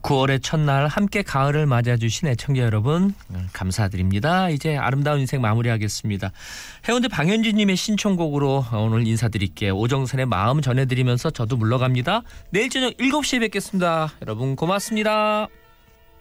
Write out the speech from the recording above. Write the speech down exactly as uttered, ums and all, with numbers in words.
구월의 첫날 함께 가을을 맞아주신 애청자 여러분 감사드립니다. 이제 아름다운 인생 마무리하겠습니다. 해운대 방현진님의 신청곡으로 오늘 인사드릴게요. 오정선의 마음 전해드리면서 저도 물러갑니다. 내일 저녁 일곱 시에 뵙겠습니다. 여러분 고맙습니다.